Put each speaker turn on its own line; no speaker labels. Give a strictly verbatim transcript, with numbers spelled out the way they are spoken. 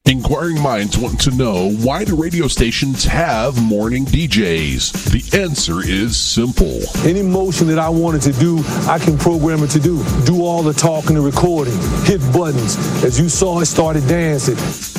Inquiring minds want to know, why do radio stations have morning D Js? The answer is simple.
Any motion that I wanted to do, I can program it to do. Do all the talking and recording, hit buttons. As you saw, it started dancing.